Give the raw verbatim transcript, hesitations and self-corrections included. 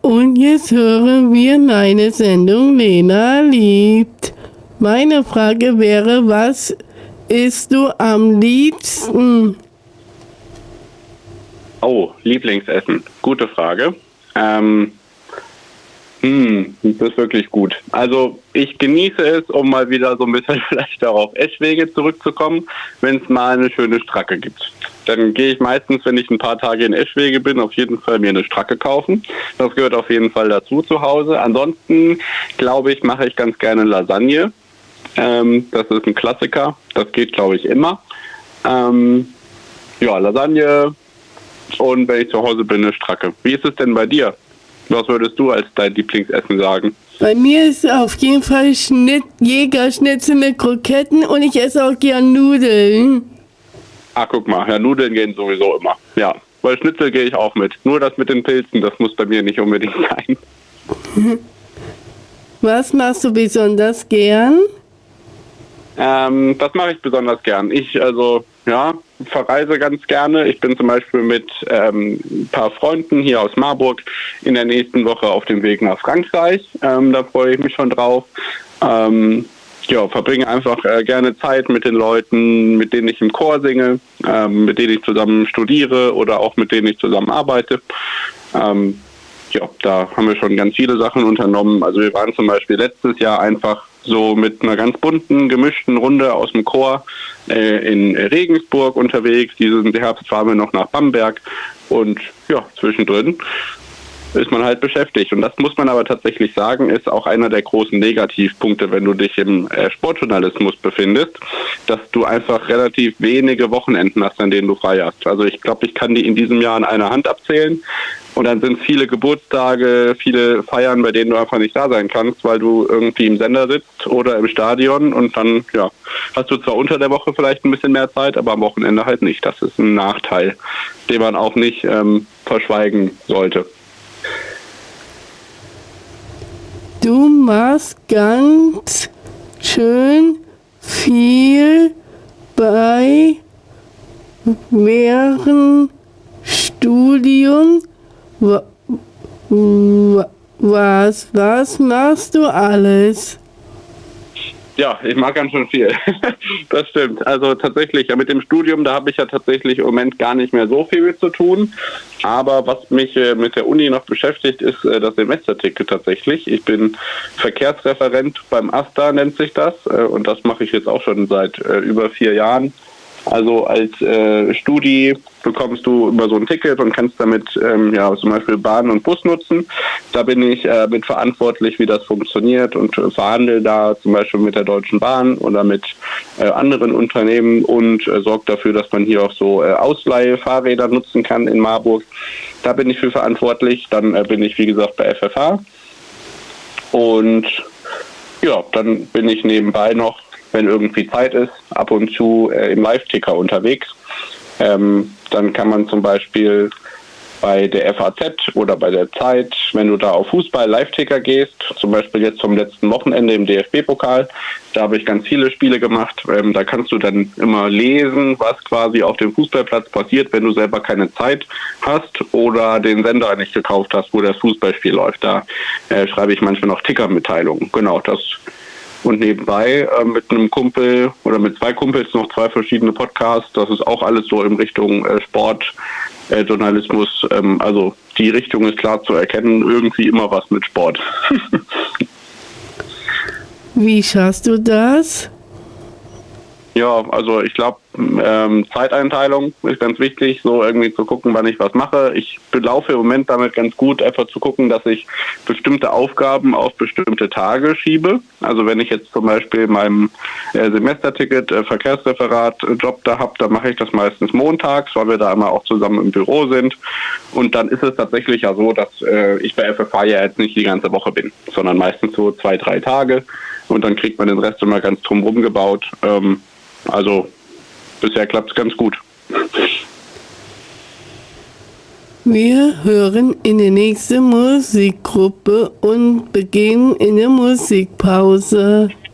Und jetzt hören wir meine Sendung Lena liebt. Meine Frage wäre, was isst du am liebsten? Oh, Lieblingsessen. Gute Frage. Ähm, hm, das ist wirklich gut. Also ich genieße es, um mal wieder so ein bisschen vielleicht auch auf Eschwege zurückzukommen, wenn es mal eine schöne Stracke gibt. Dann gehe ich meistens, wenn ich ein paar Tage in Eschwege bin, auf jeden Fall mir eine Stracke kaufen. Das gehört auf jeden Fall dazu zu Hause. Ansonsten, glaube ich, mache ich ganz gerne Lasagne. Ähm, das ist ein Klassiker. Das geht, glaube ich, immer. Ähm, ja, Lasagne und wenn ich zu Hause bin, eine Stracke. Wie ist es denn bei dir? Was würdest du als dein Lieblingsessen sagen? Bei mir ist auf jeden Fall Schnitt, Jägerschnitzel mit Kroketten und ich esse auch gern Nudeln. Ah, guck mal, ja, Nudeln gehen sowieso immer. Ja, bei Schnitzel gehe ich auch mit. Nur das mit den Pilzen, das muss bei mir nicht unbedingt sein. Was machst du besonders gern? Ähm, das mache ich besonders gern. Ich, also, ja, verreise ganz gerne. Ich bin zum Beispiel mit ähm, ein paar Freunden hier aus Marburg in der nächsten Woche auf dem Weg nach Frankreich. Ähm, da freue ich mich schon drauf. Ähm, ja, verbringe einfach äh, gerne Zeit mit den Leuten, mit denen ich im Chor singe, ähm, mit denen ich zusammen studiere oder auch mit denen ich zusammen arbeite. Ähm, ja, da haben wir schon ganz viele Sachen unternommen. Also wir waren zum Beispiel letztes Jahr einfach so mit einer ganz bunten, gemischten Runde aus dem Chor äh, in Regensburg unterwegs. Diesen Herbst fahren wir noch nach Bamberg und ja, zwischendrin ist man halt beschäftigt. Und das muss man aber tatsächlich sagen, ist auch einer der großen Negativpunkte, wenn du dich im äh, Sportjournalismus befindest, dass du einfach relativ wenige Wochenenden hast, an denen du frei hast. Also ich glaube, ich kann die in diesem Jahr an einer Hand abzählen. Und dann sind viele Geburtstage, viele Feiern, bei denen du einfach nicht da sein kannst, weil du irgendwie im Sender sitzt oder im Stadion und dann, ja, hast du zwar unter der Woche vielleicht ein bisschen mehr Zeit, aber am Wochenende halt nicht. Das ist ein Nachteil, den man auch nicht ähm, verschweigen sollte. Du machst ganz schön viel bei während Studium. Was, was machst du alles? Ja, ich mag ganz schön viel. Das stimmt. Also tatsächlich, ja, mit dem Studium, da habe ich ja tatsächlich im Moment gar nicht mehr so viel mit zu tun. Aber was mich äh, mit der Uni noch beschäftigt, ist äh, das Semesterticket tatsächlich. Ich bin Verkehrsreferent beim AStA, nennt sich das. Äh, und das mache ich jetzt auch schon seit äh, über vier Jahren. Also als äh, Studi bekommst du immer so ein Ticket und kannst damit ähm, ja zum Beispiel Bahn und Bus nutzen. Da bin ich äh, mit verantwortlich, wie das funktioniert und äh, verhandle da zum Beispiel mit der Deutschen Bahn oder mit äh, anderen Unternehmen und äh, sorge dafür, dass man hier auch so äh, Ausleihfahrräder nutzen kann in Marburg. Da bin ich für verantwortlich. Dann äh, bin ich, wie gesagt, bei F F H. Und ja, dann bin ich nebenbei noch, wenn irgendwie Zeit ist, ab und zu äh, im Live-Ticker unterwegs. Ähm, dann kann man zum Beispiel bei der F A Z oder bei der Zeit, wenn du da auf Fußball-Live-Ticker gehst, zum Beispiel jetzt zum letzten Wochenende im D F B-Pokal, da habe ich ganz viele Spiele gemacht. Ähm, da kannst du dann immer lesen, was quasi auf dem Fußballplatz passiert, wenn du selber keine Zeit hast oder den Sender nicht gekauft hast, wo das Fußballspiel läuft. Da äh, schreibe ich manchmal noch Ticker-Mitteilungen. Genau, das. Und nebenbei äh, mit einem Kumpel oder mit zwei Kumpels noch zwei verschiedene Podcasts. Das ist auch alles so in Richtung äh, Sportjournalismus. Äh, ähm, also die Richtung ist klar zu erkennen. Irgendwie immer was mit Sport. Wie schaffst du das? Ja, also ich glaube, ähm, Zeiteinteilung ist ganz wichtig, so irgendwie zu gucken, wann ich was mache. Ich belaufe im Moment damit ganz gut, einfach zu gucken, dass ich bestimmte Aufgaben auf bestimmte Tage schiebe. Also wenn ich jetzt zum Beispiel meinem äh, Semesterticket, äh, Verkehrsreferat, äh, Job da habe, dann mache ich das meistens montags, weil wir da immer auch zusammen im Büro sind. Und dann ist es tatsächlich ja so, dass äh, ich bei F F H ja jetzt nicht die ganze Woche bin, sondern meistens so zwei, drei Tage. Und dann kriegt man den Rest immer ganz drumherum gebaut. Ähm, Also bisher klappt es ganz gut. Wir hören in die nächste Musikgruppe und beginnen in der Musikpause.